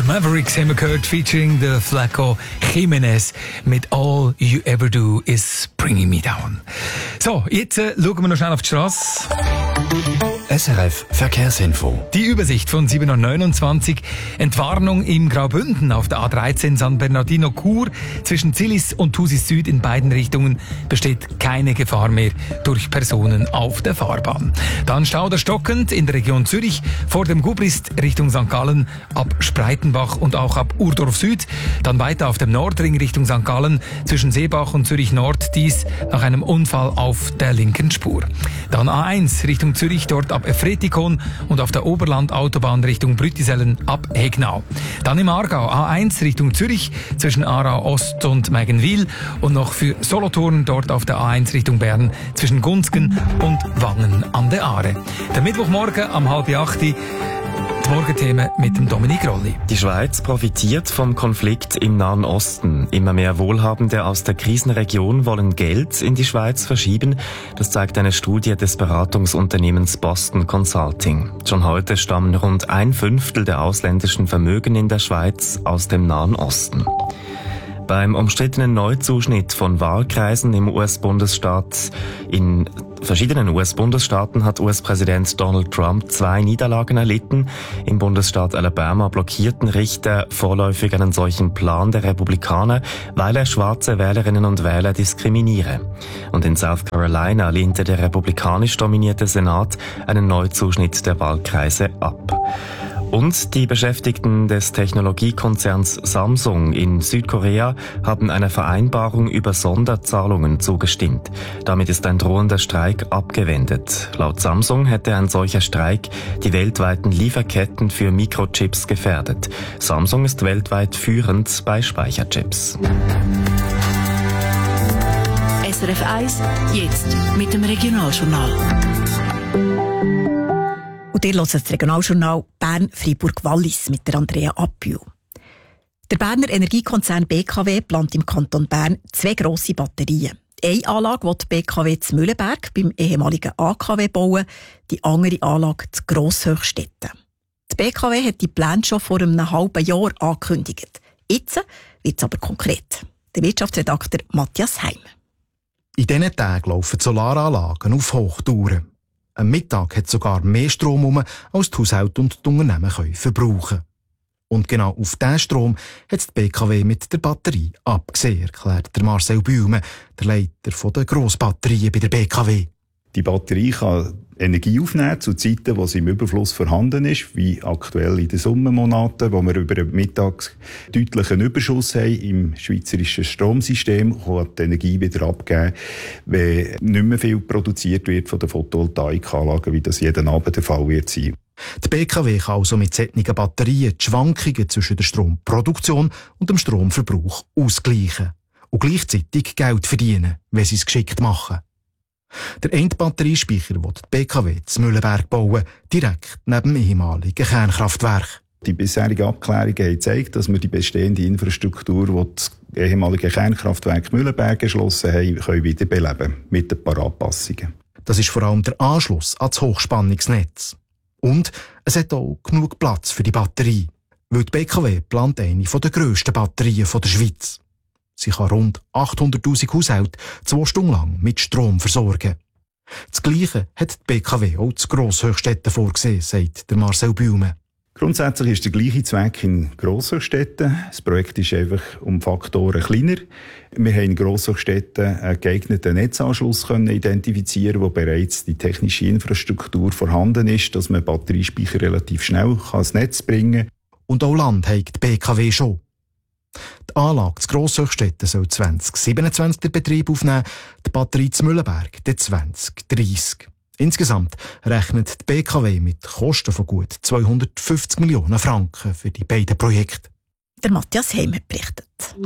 Mavericks haben wir gehört, featuring the Flaco Jimenez mit All You Ever Do Is Bringing Me Down. So, jetzt schauen wir noch schnell auf die Straße. SRF Verkehrsinfo. Die Übersicht von 7.29 Uhr. Entwarnung im Graubünden auf der A13 San Bernardino Chur zwischen Zillis und Thusis Süd in beiden Richtungen besteht keine Gefahr mehr durch Personen auf der Fahrbahn. Dann Stau der stockend in der Region Zürich vor dem Gubrist Richtung St. Gallen ab Spreitenbach und auch ab Urdorf Süd. Dann weiter auf dem Nordring Richtung St. Gallen zwischen Seebach und Zürich Nord, dies nach einem Unfall auf der linken Spur. Dann A1 Richtung Zürich, dort ab Efretikon und auf der Oberlandautobahn Richtung Brüttisellen ab Hegnau. Dann im Aargau A1 Richtung Zürich zwischen Aarau Ost und Meigenwil und noch für Solothurn dort auf der A1 Richtung Bern zwischen Gunzgen und Wangen an der Aare. Der Mittwochmorgen am 7:30 die Morgenthemen mit dem Dominik Rolli. Die Schweiz profitiert vom Konflikt im Nahen Osten. Immer mehr Wohlhabende aus der Krisenregion wollen Geld in die Schweiz verschieben. Das zeigt eine Studie des Beratungsunternehmens Boston Consulting. Schon heute stammen rund 1/5 der ausländischen Vermögen in der Schweiz aus dem Nahen Osten. Beim umstrittenen Neuzuschnitt von Wahlkreisen in verschiedenen US-Bundesstaaten hat US-Präsident Donald Trump 2 Niederlagen erlitten. Im Bundesstaat Alabama blockierten Richter vorläufig einen solchen Plan der Republikaner, weil er schwarze Wählerinnen und Wähler diskriminiere. Und in South Carolina lehnte der republikanisch dominierte Senat einen Neuzuschnitt der Wahlkreise ab. Und die Beschäftigten des Technologiekonzerns Samsung in Südkorea haben einer Vereinbarung über Sonderzahlungen zugestimmt. Damit ist ein drohender Streik abgewendet. Laut Samsung hätte ein solcher Streik die weltweiten Lieferketten für Mikrochips gefährdet. Samsung ist weltweit führend bei Speicherchips. SRF 1, jetzt mit dem Regionaljournal. Und ihr hört das Regionaljournal Bern-Fribourg-Wallis mit der Andrea Appiu. Der Berner Energiekonzern BKW plant im Kanton Bern 2 grosse Batterien. Eine Anlage will die BKW zu Mühlenberg beim ehemaligen AKW bauen, die andere Anlage zu Grosshöchstetten. Die BKW hat die Pläne schon vor einem halben Jahr angekündigt. Jetzt wird es aber konkret. Der Wirtschaftsredakteur Matthias Heim. In diesen Tagen laufen die Solaranlagen auf Hochtouren. Am Mittag hat sogar mehr Strom rum, als die Haushalte und die Unternehmen verbrauchen können. Und genau auf diesen Strom hat die BKW mit der Batterie abgesehen, erklärt der Marcel Bühlmann, der Leiter der Grossbatterien bei der BKW. Die Batterie kann Energie aufnehmen zu Zeiten, wo sie im Überfluss vorhanden ist, wie aktuell in den Sommermonaten, wo wir über den Mittag deutlichen Überschuss haben im schweizerischen Stromsystem, kann die Energie wieder abgeben, wenn nicht mehr viel produziert wird von den Photovoltaikanlagen, wie das jeden Abend der Fall wird sein. Die BKW kann also mit solchen Batterien die Schwankungen zwischen der Stromproduktion und dem Stromverbrauch ausgleichen und gleichzeitig Geld verdienen, wenn sie es geschickt machen. Der Endbatteriespeicher will die BKW zu Mühlenberg bauen, direkt neben dem ehemaligen Kernkraftwerk. Die bisherigen Abklärungen haben gezeigt, dass wir die bestehende Infrastruktur, die das ehemalige Kernkraftwerk Mühlenberg geschlossen haben, können wiederbeleben mit ein paar Anpassungen. Das ist vor allem der Anschluss an das Hochspannungsnetz. Und es hat auch genug Platz für die Batterie, weil die BKW plant eine der grössten Batterien der Schweiz. Sie kann rund 800'000 Haushalte 2 Stunden lang mit Strom versorgen. Das Gleiche hat die BKW auch zu Grosshöchstetten vorgesehen, sagt der Marcel Bühlmann. Grundsätzlich ist der gleiche Zweck in Grosshöchstetten. Das Projekt ist einfach um Faktoren kleiner. Wir haben in Grosshöchstetten einen geeigneten Netzanschluss können identifizieren, wo bereits die technische Infrastruktur vorhanden ist, dass man Batteriespeicher relativ schnell ans Netz bringen kann. Und auch Land hat die BKW schon. Die Anlage zu Grosshöchstetten soll 2027 den Betrieb aufnehmen, die Batterie zu Mühlenberg 2030. Insgesamt rechnet die BKW mit Kosten von gut 250 Millionen Franken für die beiden Projekte. Der Matthias Heim hat berichtet.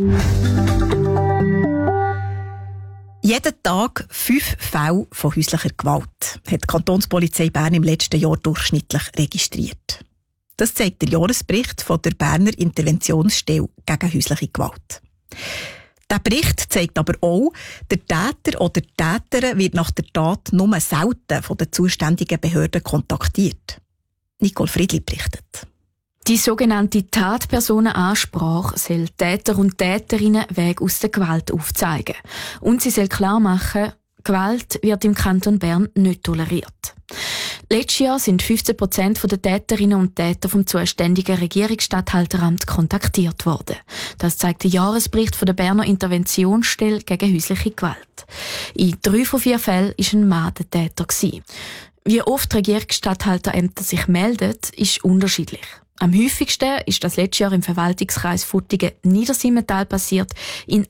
Jeden Tag 5 Fälle von häuslicher Gewalt hat die Kantonspolizei Bern im letzten Jahr durchschnittlich registriert. Das zeigt der Jahresbericht von der Berner Interventionsstelle gegen häusliche Gewalt. Der Bericht zeigt aber auch, der Täter oder die Täterin wird nach der Tat nur selten von den zuständigen Behörden kontaktiert. Nicole Friedli berichtet. Die sogenannte Tatpersonenansprache soll Täter und Täterinnen Wege aus der Gewalt aufzeigen. Und sie soll klar machen, Gewalt wird im Kanton Bern nicht toleriert. Letztes Jahr sind 15% der Täterinnen und Täter vom zuständigen Regierungsstatthalteramt kontaktiert worden. Das zeigt der Jahresbericht von der Berner Interventionsstelle gegen häusliche Gewalt. In 3 von 4 Fällen war ein Mann der Täter. Wie oft Regierungsstatthalterämter sich melden, ist unterschiedlich. Am häufigsten ist das letztes Jahr im Verwaltungskreis Futtigen-Niedersimmental passiert, in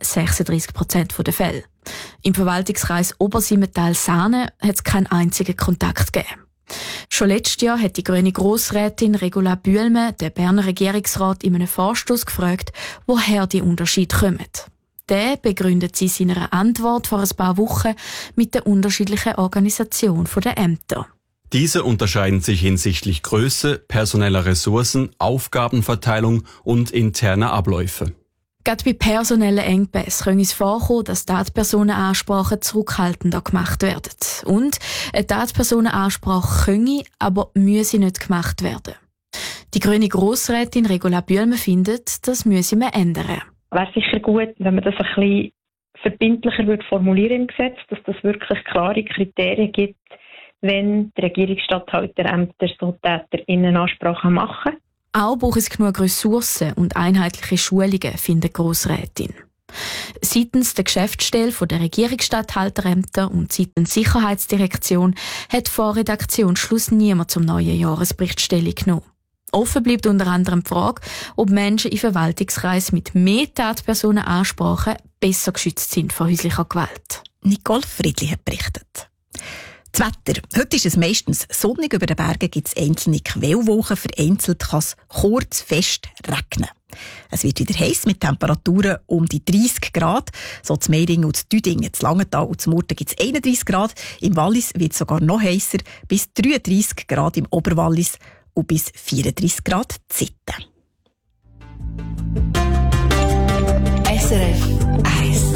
36% der Fälle. Im Verwaltungskreis Obersimmental-Sahne hat es keinen einzigen Kontakt gegeben. Schon letztes Jahr hat die grüne Grossrätin Regula Bühlme den Berner Regierungsrat in einem Vorstoss gefragt, woher die Unterschiede kommen. Der begründet sie in seiner Antwort vor ein paar Wochen mit der unterschiedlichen Organisation der Ämter. Diese unterscheiden sich hinsichtlich Größe, personeller Ressourcen, Aufgabenverteilung und interner Abläufe. Gerade bei personellen Engpässen können es vorkommen, dass Tatpersonenansprachen zurückhaltender gemacht werden. Und eine Tatpersonenansprache könne, aber müsse nicht gemacht werden. Die grüne Grossrätin Regula Bühlme findet, das müsse man ändern. Wäre sicher gut, wenn man das ein bisschen verbindlicher formulieren im Gesetz, dass das wirklich klare Kriterien gibt, wenn die Regierungsstatthalterämter so TäterInnenansprachen machen. Auch braucht es genug Ressourcen und einheitliche Schulungen, findet die Grossrätin. Seitens der Geschäftsstelle der Regierungsstatthalterämter und seitens Sicherheitsdirektion hat vor Redaktionsschluss niemand zum neuen Jahresbericht Stellung genommen. Offen bleibt unter anderem die Frage, ob Menschen in Verwaltungskreisen mit mehr Tatpersonenansprachen besser geschützt sind vor häuslicher Gewalt. Nicole Friedli hat berichtet. Das Wetter. Heute ist es meistens sonnig. Über den Bergen gibt es einzelne Quellwolken. Vereinzelt kann es kurz fest regnen. Es wird wieder heiß mit Temperaturen um die 30 Grad. So zu Meiringen und zu Düdingen, zu Langenthal und zu Murten gibt es 31 Grad. Im Wallis wird es sogar noch heißer, bis 33 Grad im Oberwallis und bis 34 Grad Zitten. SRF 1.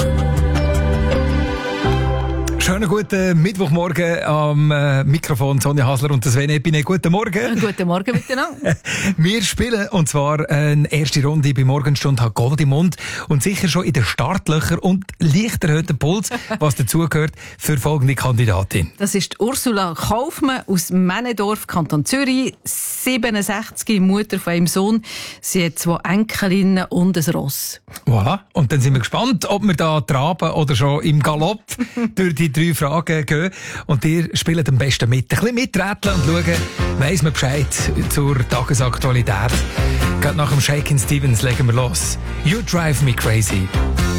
Schönen guten Mittwochmorgen am Mikrofon Sonja Hasler und Sven Epine. Guten Morgen. Guten Morgen miteinander. Wir spielen, und zwar eine erste Runde bei Morgenstunde hat Gold im Mund und sicher schon in den Startlöchern und leicht erhöhten Puls, was dazugehört für folgende Kandidatin. Das ist Ursula Kaufmann aus Männendorf, Kanton Zürich, 67, Mutter von einem Sohn. Sie hat 2 Enkelinnen und ein Ross. Voilà. Und dann sind wir gespannt, ob wir da traben oder schon im Galopp durch die 3 Fragen gehen. Und ihr spielt am besten mit. Ein bisschen miträtseln und schauen, weiss man Bescheid zur Tagesaktualität. Gerade nach dem Shakin' Stevens legen wir los. You Drive Me Crazy.